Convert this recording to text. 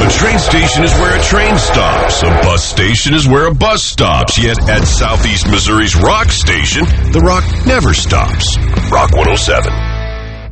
A train station is where a train stops. A bus station is where a bus stops. Yet at Southeast Missouri's Rock Station, the rock never stops. Rock 107.